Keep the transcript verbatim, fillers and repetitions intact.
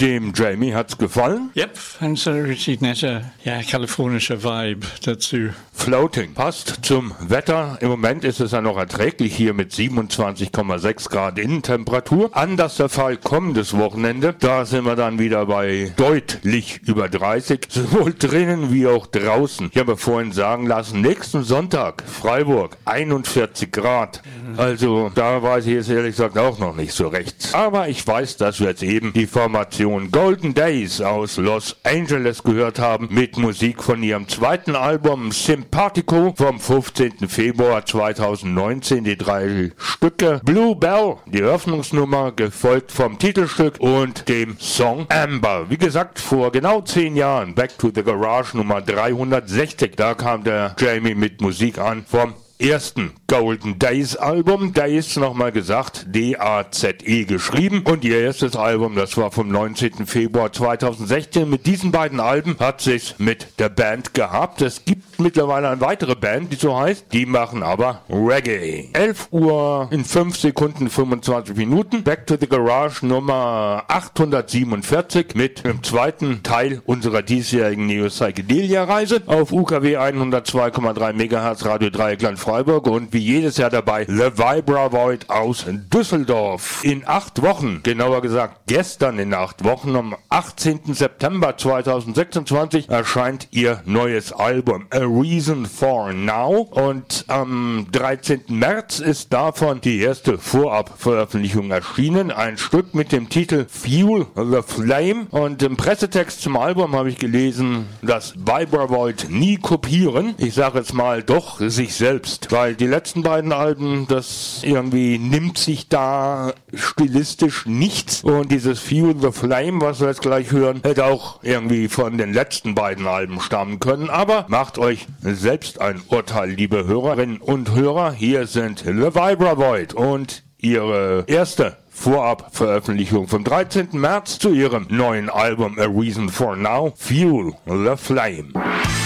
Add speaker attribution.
Speaker 1: dem Jamie hat's gefallen.
Speaker 2: Yep, und so ein richtig netter, ja, kalifornischer Vibe dazu.
Speaker 1: Floating passt zum Wetter. Im Moment ist es ja noch erträglich hier mit siebenundzwanzig Komma sechs Grad Innentemperatur. Anders der Fall kommendes Wochenende. Da sind wir dann wieder bei deutlich über dreißig, sowohl drinnen wie auch draußen. Ich habe vorhin sagen lassen, nächsten Sonntag Freiburg einundvierzig Grad. Also da weiß ich jetzt ehrlich gesagt auch noch nicht so recht. Aber ich weiß, dass wir jetzt eben die Formation Golden Days aus Los Angeles gehört haben mit Musik von ihrem zweiten Album Sympathico vom fünfzehnten Februar zweitausendneunzehn. Die drei Stücke Blue Bell, die Eröffnungsnummer, gefolgt vom Titelstück und dem Song Amber. Wie gesagt, vor genau zehn Jahren, Back to the Garage Nummer dreihundertsechzig, da kam der Jamie mit Musik an vom ersten Golden Days Album. Days, nochmal gesagt, D A Z E geschrieben. Und ihr erstes Album, das war vom neunzehnten Februar zweitausendsechzehn. Mit diesen beiden Alben hat sich's mit der Band gehabt. Es gibt mittlerweile eine weitere Band, die so heißt. Die machen aber Reggae. elf Uhr in fünf Sekunden fünfundzwanzig Minuten. Back to the Garage Nummer achthundertsiebenundvierzig mit dem zweiten Teil unserer diesjährigen Neo-Psychedelia-Reise auf U K W hundertzwei Komma drei Megahertz Radio Dreieckland Freiburg und wie jedes Jahr dabei The Vibra Void aus Düsseldorf. In acht Wochen, genauer gesagt gestern in acht Wochen, am achtzehnten September zweitausendsechsundzwanzig erscheint ihr neues Album A Reason for Now und am dreizehnten März ist davon die erste Vorabveröffentlichung erschienen. Ein Stück mit dem Titel Fuel the Flame und im Pressetext zum Album habe ich gelesen, dass Vibra Void nie kopieren. Ich sage jetzt mal doch sich selbst. Weil die letzten beiden Alben, das irgendwie nimmt sich da stilistisch nichts. Und dieses Fuel the Flame, was wir jetzt gleich hören, hätte auch irgendwie von den letzten beiden Alben stammen können. Aber macht euch selbst ein Urteil, liebe Hörerinnen und Hörer. Hier sind The Vibra Void und ihre erste Vorabveröffentlichung vom dreizehnten März zu ihrem neuen Album A Reason for Now, Fuel the Flame.